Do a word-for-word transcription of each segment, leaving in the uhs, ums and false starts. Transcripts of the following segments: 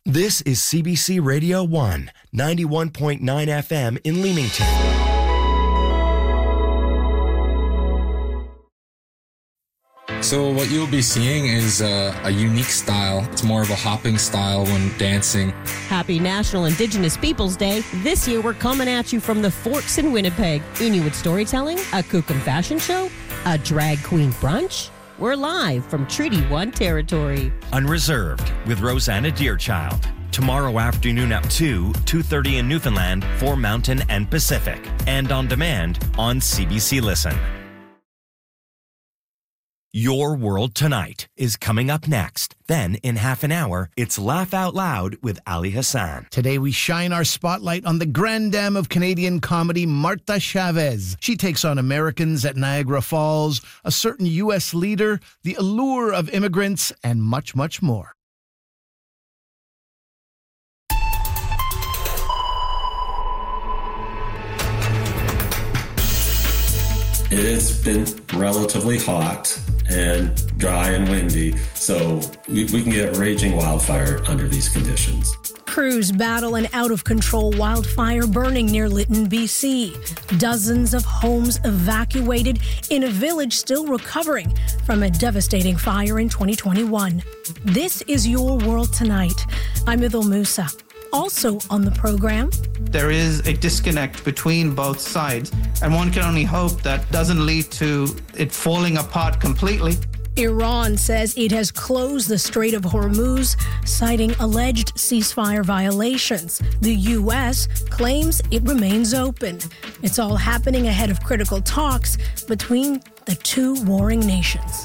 This is C B C Radio one, ninety-one point nine F M in Leamington. So what you'll be seeing is uh, a unique style. It's more of a hopping style when dancing. Happy National Indigenous Peoples Day. This year we're coming at you from the Forks in Winnipeg. Inuit storytelling, a Kukum fashion show, a drag queen brunch. We're live from Treaty one territory. Unreserved with Rosanna Deerchild. Tomorrow afternoon at two, two thirty in Newfoundland for Mountain and Pacific. And on demand on C B C Listen. Your World Tonight is coming up next. Then, in half an hour, it's Laugh Out Loud with Ali Hassan. Today, we shine our spotlight on the grande dame of Canadian comedy, Martha Chavez. She takes on Americans at Niagara Falls, a certain U S leader, the allure of immigrants, and much, much more. It's been relatively hot and dry and windy, so we, we can get raging wildfire under these conditions. Crews battle an out-of-control wildfire burning near Lytton, B C. Dozens of homes evacuated in a village still recovering from a devastating fire in twenty twenty-one. This is Your World Tonight. I'm Ithil Musa. Also on the program, there is a disconnect between both sides, and one can only hope that doesn't lead to it falling apart completely. Iran says it has closed the Strait of Hormuz, citing alleged ceasefire violations. The U S claims it remains open. It's all happening ahead of critical talks between the two warring nations.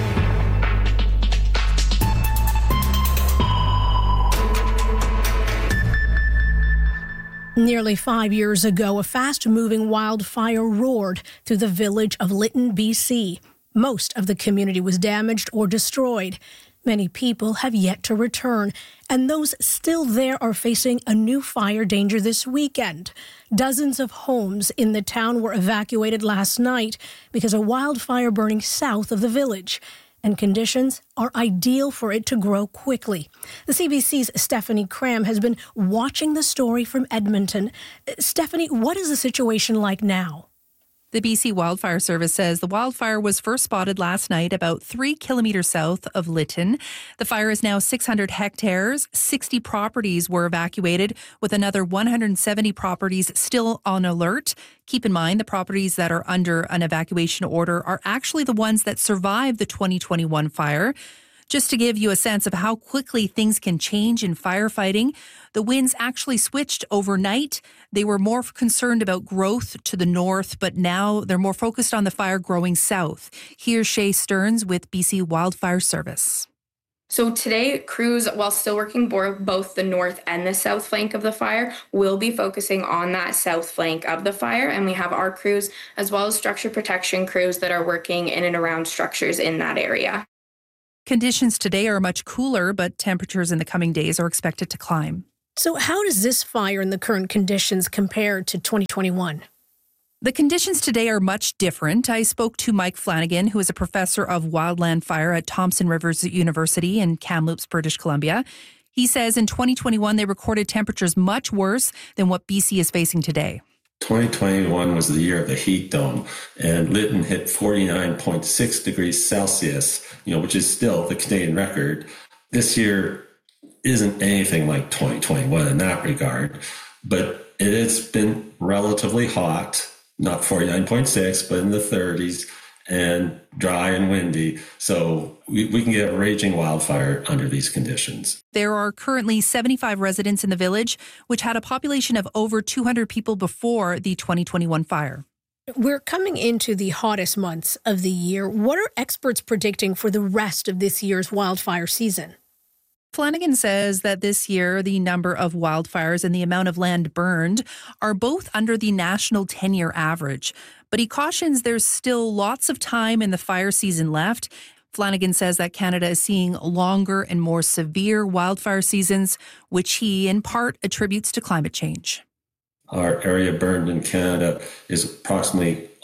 Nearly five years ago, a fast-moving wildfire roared through the village of Lytton, B C. Most of the community was damaged or destroyed. Many people have yet to return, and those still there are facing a new fire danger this weekend. Dozens of homes in the town were evacuated last night because of wildfire burning south of the village, and conditions are ideal for it to grow quickly. The C B C's Stephanie Cram has been watching the story from Edmonton. Stephanie, what is the situation like now? The B C Wildfire Service says the wildfire was first spotted last night about three kilometres south of Lytton. The fire is now six hundred hectares. sixty properties were evacuated, with another one hundred seventy properties still on alert. Keep in mind, the properties that are under an evacuation order are actually the ones that survived the twenty twenty-one fire. Just to give you a sense of how quickly things can change in firefighting, the winds actually switched overnight. They were more concerned about growth to the north, but now they're more focused on the fire growing south. Here's Shay Stearns with B C Wildfire Service. So today, crews, while still working both the north and the south flank of the fire, will be focusing on that south flank of the fire. And we have our crews, as well as structure protection crews, that are working in and around structures in that area. Conditions today are much cooler, but temperatures in the coming days are expected to climb. So how does this fire in the current conditions compare to twenty twenty-one? The conditions today are much different. I spoke to Mike Flanagan, who is a professor of wildland fire at Thompson Rivers University in Kamloops, British Columbia. He says in twenty twenty-one, they recorded temperatures much worse than what B C is facing today. twenty twenty-one was the year of the heat dome, and Lytton hit forty-nine point six degrees Celsius, you know, which is still the Canadian record. This year isn't anything like twenty twenty-one in that regard, but it has been relatively hot, not forty-nine point six, but in the thirties, and dry and windy. So we, we can get raging wildfire under these conditions. There are currently seventy-five residents in the village, which had a population of over two hundred people before the twenty twenty-one fire. We're coming into the hottest months of the year. What are experts predicting for the rest of this year's wildfire season? Flanagan says that this year, the number of wildfires and the amount of land burned are both under the national ten-year average. But he cautions there's still lots of time in the fire season left. Flanagan says that Canada is seeing longer and more severe wildfire seasons, which he in part attributes to climate change. Our area burned in Canada is approximately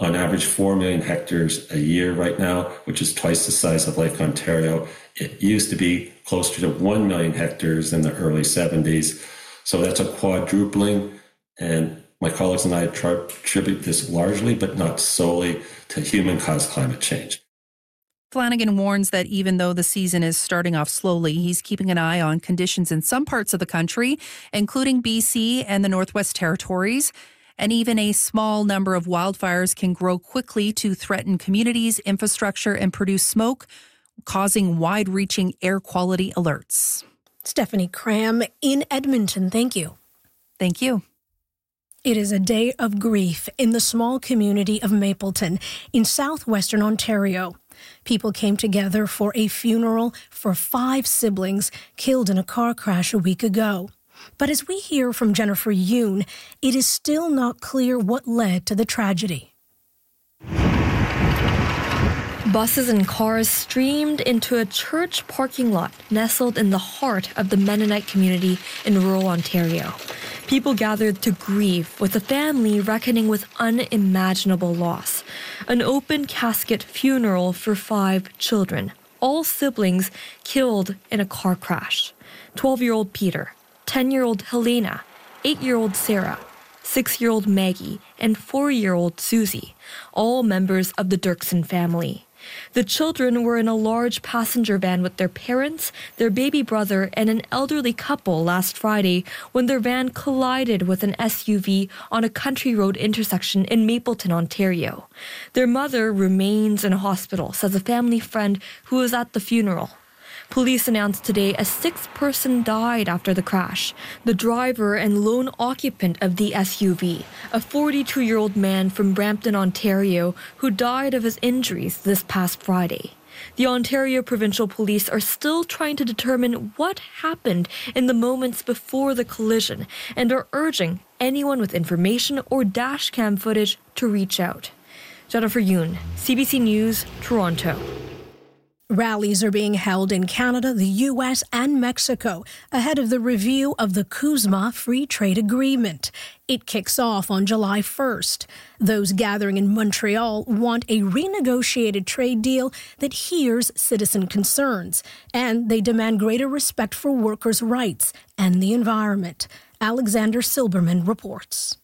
on average four million hectares a year right now, which is twice the size of Lake Ontario. It used to be closer to one million hectares in the early seventies. So that's a quadrupling. And my colleagues and I attribute this largely, but not solely, to human-caused climate change. Flanagan warns that even though the season is starting off slowly, he's keeping an eye on conditions in some parts of the country, including B C and the Northwest Territories. And even a small number of wildfires can grow quickly to threaten communities, infrastructure, and produce smoke, causing wide-reaching air quality alerts. Stephanie Cram in Edmonton, thank you. Thank you. It is a day of grief in the small community of Mapleton in southwestern Ontario. People came together for a funeral for five siblings killed in a car crash a week ago. But as we hear from Jennifer Yoon, it is still not clear what led to the tragedy. Buses and cars streamed into a church parking lot nestled in the heart of the Mennonite community in rural Ontario. People gathered to grieve, with the family reckoning with unimaginable loss. An open casket funeral for five children, all siblings killed in a car crash. twelve-year-old Peter, ten-year-old Helena, eight-year-old Sarah, six-year-old Maggie, and four-year-old Susie, all members of the Dirksen family. The children were in a large passenger van with their parents, their baby brother, and an elderly couple last Friday when their van collided with an S U V on a country road intersection in Mapleton, Ontario. Their mother remains in a hospital, says a family friend who was at the funeral. Police announced today a sixth person died after the crash. The driver and lone occupant of the S U V, a forty-two-year-old man from Brampton, Ontario, who died of his injuries this past Friday. The Ontario Provincial Police are still trying to determine what happened in the moments before the collision and are urging anyone with information or dashcam footage to reach out. Jennifer Yoon, C B C News, Toronto. Rallies are being held in Canada, the U S, and Mexico ahead of the review of the CUSMA Free Trade Agreement. It kicks off on July first. Those gathering in Montreal want a renegotiated trade deal that hears citizen concerns, and they demand greater respect for workers' rights and the environment. Alexander Silberman reports.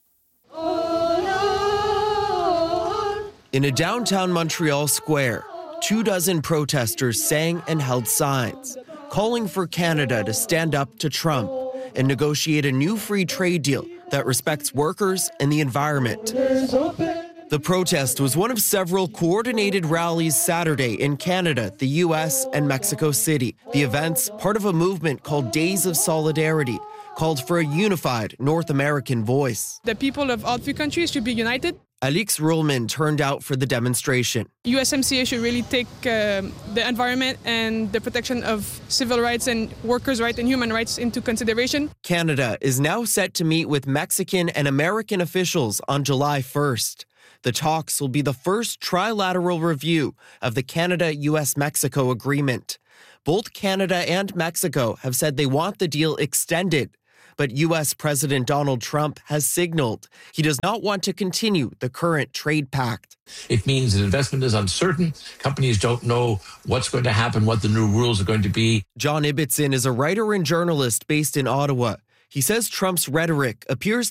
In a downtown Montreal square, two dozen protesters sang and held signs, calling for Canada to stand up to Trump and negotiate a new free trade deal that respects workers and the environment. The protest was one of several coordinated rallies Saturday in Canada, the U S, and Mexico City. The events, part of a movement called Days of Solidarity, called for a unified North American voice. The people of all three countries should be united. Alix Ruhlman turned out for the demonstration. U S M C A should really take uh, the environment and the protection of civil rights and workers' rights and human rights into consideration. Canada is now set to meet with Mexican and American officials on July first. The talks will be the first trilateral review of the Canada-U S-Mexico agreement. Both Canada and Mexico have said they want the deal extended. But U S President Donald Trump has signaled he does not want to continue the current trade pact. It means that investment is uncertain. Companies don't know what's going to happen, what the new rules are going to be. John Ibbitson is a writer and journalist based in Ottawa. He says Trump's rhetoric appears